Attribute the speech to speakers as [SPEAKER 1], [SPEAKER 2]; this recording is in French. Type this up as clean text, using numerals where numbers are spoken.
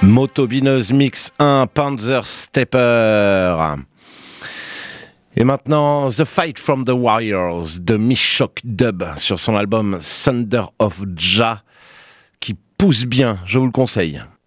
[SPEAKER 1] Motobineuse Mix 1, Panzer Stepper. Et maintenant, The Fight from the Warriors de Mishok Dub sur son album Thunder of Jah, qui pousse bien, je vous le conseille.